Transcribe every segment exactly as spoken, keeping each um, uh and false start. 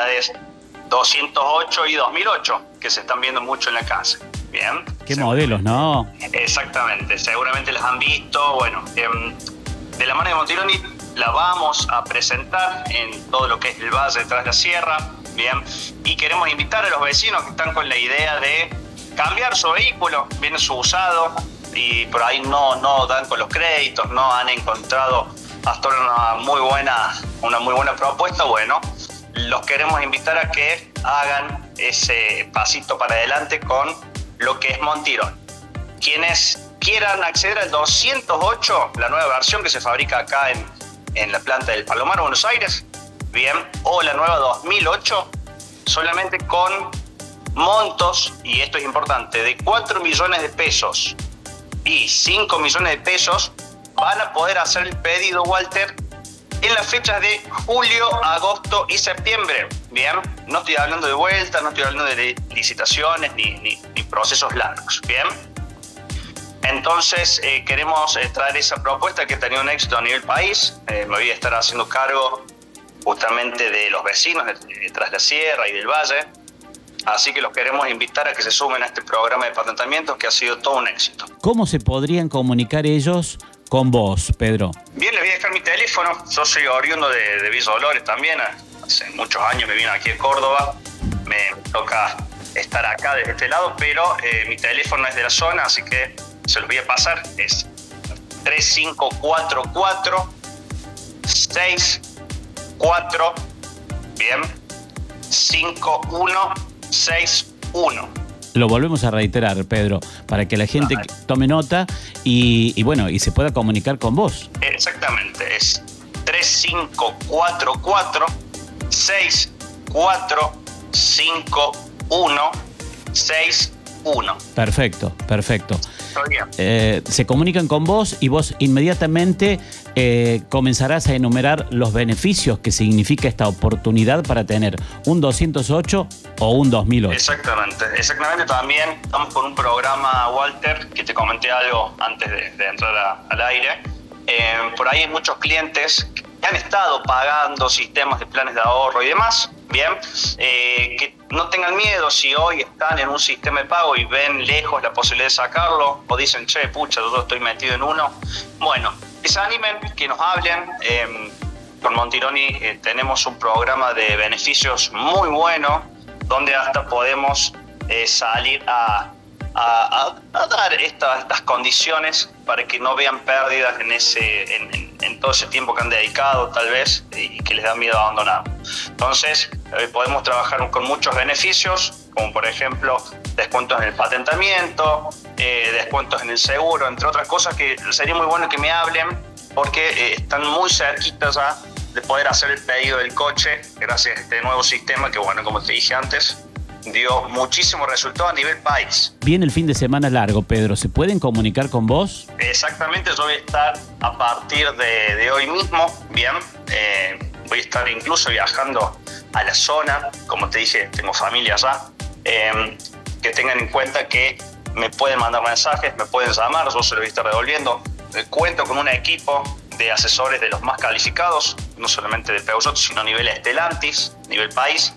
unidades doscientos ocho y dos mil ocho, que se están viendo mucho en la calle. Bien. Qué modelos, ¿no? Exactamente, seguramente las han visto. Bueno, eh, de la mano de Montironi la vamos a presentar en todo lo que es el Valle detrás de la Sierra, bien, y queremos invitar a los vecinos que están con la idea de cambiar su vehículo, viene su usado, y por ahí no, no dan con los créditos, no han encontrado hasta ahora una muy buena, una muy buena propuesta. Bueno, los queremos invitar a que hagan ese pasito para adelante con lo que es Montironi. Quienes quieran acceder al doscientos ocho, la nueva versión que se fabrica acá en, en la planta del Palomar, Buenos Aires, bien, o la nueva dos mil ocho, solamente con montos, y esto es importante, de cuatro millones de pesos y cinco millones de pesos, van a poder hacer el pedido, Walter, en las fechas de julio, agosto y septiembre. Bien, no estoy hablando de vueltas, no estoy hablando de licitaciones ni, ni, ni procesos largos. Bien, entonces eh, queremos eh, traer esa propuesta que ha tenido un éxito a nivel país. Eh, me voy a estar haciendo cargo justamente de los vecinos de, de Tras la Sierra y del Valle. Así que los queremos invitar a que se sumen a este programa de patentamientos que ha sido todo un éxito. ¿Cómo se podrían comunicar ellos con vos, Pedro? Bien, les voy a dejar mi teléfono. Yo soy oriundo de, de Villa Dolores también. Hace muchos años me vine aquí a Córdoba. Me toca estar acá desde este lado, pero eh, mi teléfono es de la zona, así que se los voy a pasar. Es tres cinco cuatro cuatro seis cuatro, bien, cinco uno seis uno. Lo volvemos a reiterar, Pedro, para que la gente Dale. tome nota y, y bueno, y se pueda comunicar con vos. Exactamente, es tres cinco cuatro cuatro seis cuatro cinco uno seis uno. Perfecto, perfecto. Estoy bien. Eh, se comunican con vos y vos inmediatamente eh, comenzarás a enumerar los beneficios que significa esta oportunidad para tener un doscientos ocho o un dos mil ocho. Exactamente, exactamente. También estamos con un programa, Walter, que te comenté algo antes de, de entrar a, al aire. Eh, por ahí hay muchos clientes que han estado pagando sistemas de planes de ahorro y demás, bien, eh, que no tengan miedo si hoy están en un sistema de pago y ven lejos la posibilidad de sacarlo, o dicen, che, pucha, yo estoy metido en uno. Bueno, que se animen, que nos hablen. Eh, con Montironi eh, tenemos un programa de beneficios muy bueno, donde hasta podemos eh, salir a, a, a, a dar esta, estas condiciones para que no vean pérdidas en, ese, en, en, en todo ese tiempo que han dedicado, tal vez, y que les da miedo abandonar. Entonces, eh, podemos trabajar con muchos beneficios, como por ejemplo, descuentos en el patentamiento, eh, descuentos en el seguro, entre otras cosas que sería muy bueno que me hablen, porque eh, están muy cerquitas ya de poder hacer el pedido del coche gracias a este nuevo sistema que, bueno, como te dije antes, dio muchísimo resultado a nivel país. Viene el fin de semana largo, Pedro. ¿Se pueden comunicar con vos? Exactamente, yo voy a estar a partir de, de hoy mismo, bien, eh, voy a estar incluso viajando a la zona, como te dije, tengo familia allá, eh, que tengan en cuenta que me pueden mandar mensajes, me pueden llamar, yo se los voy a estar devolviendo. Eh, cuento con un equipo de asesores de los más calificados, no solamente de Peugeot, sino a nivel Stellantis, nivel país.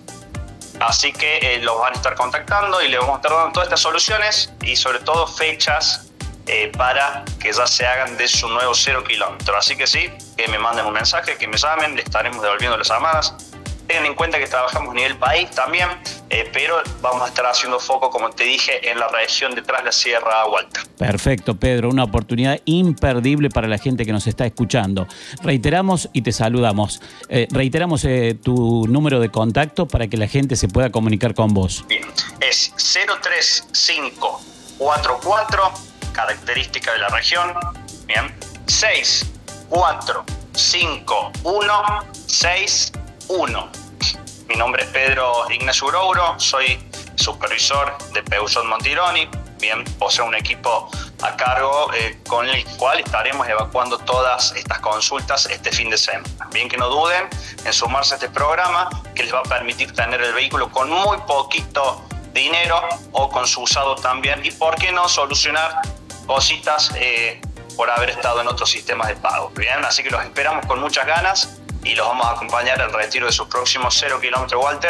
Así que eh, los van a estar contactando y les vamos a estar dando todas estas soluciones y sobre todo fechas eh, para que ya se hagan de su nuevo cero kilómetro. Así que sí, que me manden un mensaje, que me llamen, le estaremos devolviendo las llamadas. Tengan en cuenta que trabajamos a nivel país también, eh, pero vamos a estar haciendo foco, como te dije, en la región de Tras la Sierra, Walter. Perfecto, Pedro, una oportunidad imperdible para la gente que nos está escuchando. Reiteramos y te saludamos. Eh, reiteramos eh, tu número de contacto para que la gente se pueda comunicar con vos. Bien, es cero tres cinco cuatro cuatro, característica de la región, bien, seis cuatro cinco uno seis uno. Mi nombre es Pedro Ignacio Urouro, soy supervisor de Peugeot Montironi. Bien, poseo un equipo a cargo eh, con el cual estaremos evacuando todas estas consultas este fin de semana. Bien, que no duden en sumarse a este programa que les va a permitir tener el vehículo con muy poquito dinero o con su usado también, y por qué no solucionar cositas eh, por haber estado en otros sistemas de pago. Bien, así que los esperamos con muchas ganas y los vamos a acompañar al retiro de sus próximos cero kilómetros, Walter.